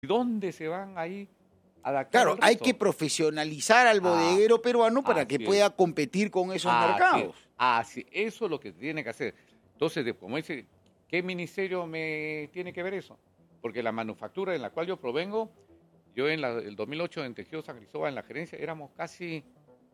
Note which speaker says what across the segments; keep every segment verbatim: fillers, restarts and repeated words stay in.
Speaker 1: ¿Dónde se van ahí a adaptar?
Speaker 2: Claro, hay que profesionalizar al bodeguero ah, peruano para que pueda es. competir con esos
Speaker 1: así
Speaker 2: mercados.
Speaker 1: Es. Así, eso es lo que tiene que hacer. Entonces, como dice, ¿qué ministerio me tiene que ver eso? Porque la manufactura en la cual yo provengo, yo en la, el dos mil ocho en Tejido San Cristóbal, en la gerencia, éramos casi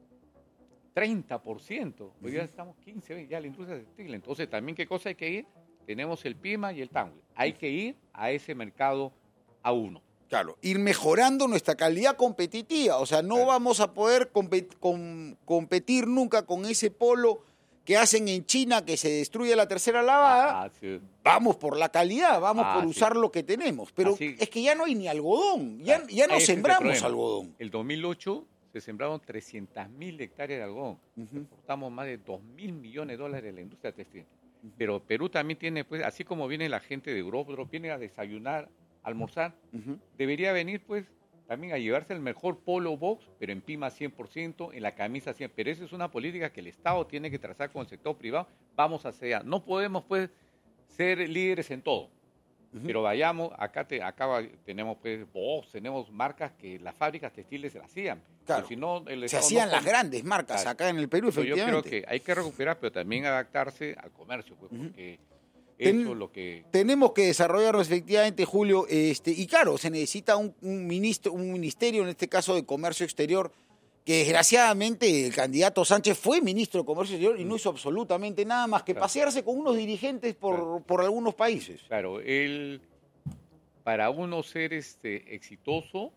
Speaker 1: treinta por ciento. Hoy ya estamos quince, veinte, ya la industria textil. Entonces, también, ¿qué cosa hay que ir? Tenemos el PIMA y el TANWE. Hay que ir a ese mercado a uno.
Speaker 2: Claro, ir mejorando nuestra calidad competitiva. O sea, no claro. vamos a poder compet- com- competir nunca con ese polo que hacen en China que se destruye la tercera lavada. Ah, sí. Vamos por la calidad, vamos ah, por usar sí. lo que tenemos. Pero Así. es que ya no hay ni algodón, ya, ya no Ese sembramos es el algodón.
Speaker 1: El dos mil ocho se sembraron trescientas mil hectáreas de algodón. Uh-huh. Exportamos más de dos mil millones de dólares de la industria textil. Uh-huh. Pero Perú también tiene, pues, así como viene la gente de Europa, viene a desayunar, almorzar, uh-huh. debería venir pues también a llevarse el mejor polo box, pero en PIMA cien por ciento, en la camisa cien por ciento. Pero esa es una política que el Estado tiene que trazar con el sector privado. Vamos hacia allá. No podemos pues ser líderes en todo. Uh-huh. Pero vayamos, acá, te, acá tenemos pues box, tenemos marcas que las fábricas textiles se las hacían.
Speaker 2: Claro.
Speaker 1: Si no, el
Speaker 2: se hacían
Speaker 1: no
Speaker 2: las grandes marcas claro. acá en el Perú, efectivamente.
Speaker 1: Yo creo que hay que recuperar, pero también adaptarse al comercio, pues, uh-huh. porque...
Speaker 2: Ten,
Speaker 1: Eso es lo que...
Speaker 2: Tenemos que desarrollarnos efectivamente, Julio, este, y claro, se necesita un, un, ministro, un ministerio, en este caso de Comercio Exterior, que desgraciadamente el candidato Sánchez fue ministro de Comercio Exterior y no hizo absolutamente nada más que claro. pasearse con unos dirigentes por, claro. por algunos países.
Speaker 1: Claro, él, para uno ser este, exitoso,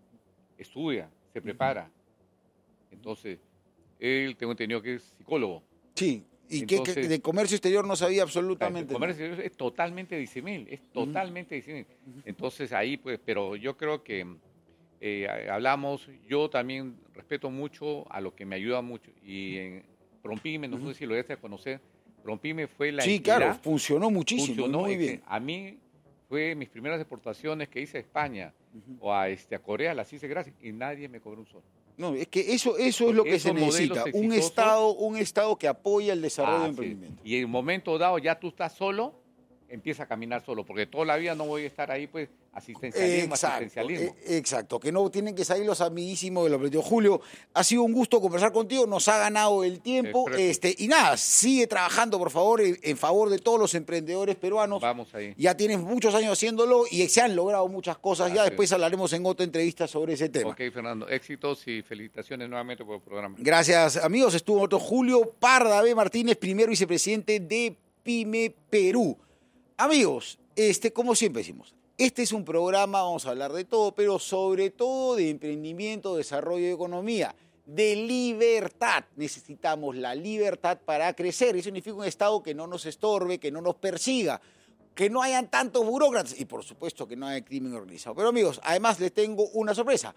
Speaker 1: estudia, se prepara. Entonces, él, tengo entendido que es psicólogo.
Speaker 2: Sí. Y Entonces, que, que de comercio exterior no sabía absolutamente.
Speaker 1: El comercio exterior es totalmente disímil, es totalmente uh-huh. disímil. Entonces ahí, pues, pero yo creo que eh, hablamos, yo también respeto mucho a lo que me ayuda mucho. Y en Prompime, no uh-huh. sé si lo debes a conocer, Prompime fue la
Speaker 2: Sí,
Speaker 1: entidad,
Speaker 2: claro, funcionó muchísimo,
Speaker 1: funcionó,
Speaker 2: muy bien.
Speaker 1: A mí fue mis primeras exportaciones que hice a España uh-huh. o a, este, a Corea, las hice gratis y nadie me cobró un sol.
Speaker 2: No, es que eso, eso es lo que se necesita, un Estado, un Estado que apoya el desarrollo ah, del emprendimiento.
Speaker 1: Sí. Y en un momento dado ya tú estás solo, empieza a caminar solo, porque toda la vida no voy a estar ahí, pues, asistencialismo,
Speaker 2: exacto,
Speaker 1: asistencialismo.
Speaker 2: Eh, exacto, que no tienen que salir los amiguísimos de los proyectos. Julio, ha sido un gusto conversar contigo, nos ha ganado el tiempo, este y nada, sigue trabajando, por favor, en, en favor de todos los emprendedores peruanos.
Speaker 1: Vamos ahí.
Speaker 2: Ya tienes muchos años haciéndolo y se han logrado muchas cosas, Gracias. Ya después hablaremos en otra entrevista sobre ese tema.
Speaker 1: Ok, Fernando, éxitos y felicitaciones nuevamente por el programa.
Speaker 2: Gracias, amigos, estuvo otro Julio Pardavé Martínez, primer vicepresidente de PYME Perú. Amigos, este, como siempre decimos, este es un programa, vamos a hablar de todo, pero sobre todo de emprendimiento, desarrollo de economía, de libertad. Necesitamos la libertad para crecer. Eso significa un Estado que no nos estorbe, que no nos persiga, que no hayan tantos burócratas y, por supuesto, que no haya crimen organizado. Pero, amigos, además les tengo una sorpresa.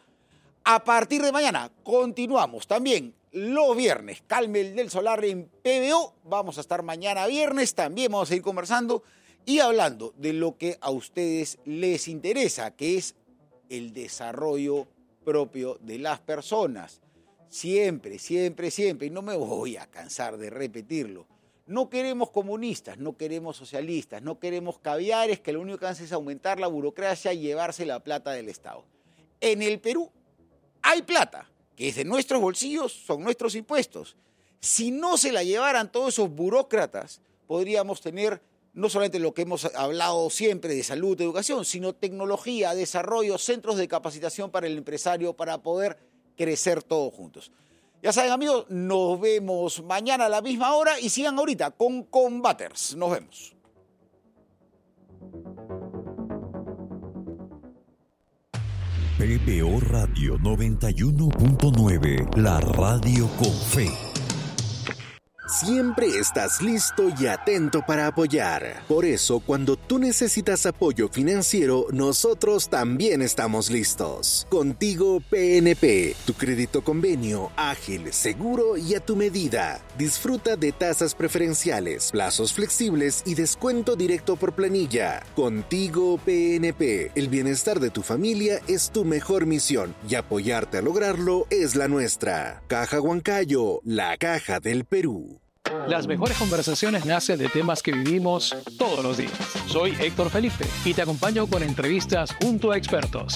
Speaker 2: A partir de mañana continuamos también los viernes. Calme el del Solar en P B O. Vamos a estar mañana viernes. También vamos a ir conversando y hablando de lo que a ustedes les interesa, que es el desarrollo propio de las personas. Siempre, siempre, siempre, y no me voy a cansar de repetirlo, no queremos comunistas, no queremos socialistas, no queremos caviares que lo único que hacen es aumentar la burocracia y llevarse la plata del Estado. En el Perú hay plata, que es de nuestros bolsillos, son nuestros impuestos. Si no se la llevaran todos esos burócratas, podríamos tener no solamente lo que hemos hablado siempre de salud, de educación, sino tecnología, desarrollo, centros de capacitación para el empresario, para poder crecer todos juntos. Ya saben, amigos, nos vemos mañana a la misma hora y sigan ahorita con Combaters. Nos vemos.
Speaker 3: P B O Radio noventa y uno punto nueve, la radio con fe.
Speaker 4: Siempre estás listo y atento para apoyar. Por eso, cuando tú necesitas apoyo financiero, nosotros también estamos listos. Contigo P N P, tu crédito convenio, ágil, seguro y a tu medida. Disfruta de tasas preferenciales, plazos flexibles y descuento directo por planilla. Contigo P N P, el bienestar de tu familia es tu mejor misión y apoyarte a lograrlo es la nuestra. Caja Huancayo, la caja del Perú.
Speaker 5: Las mejores conversaciones nacen de temas que vivimos todos los días. Soy Héctor Felipe y te acompaño con entrevistas junto a expertos.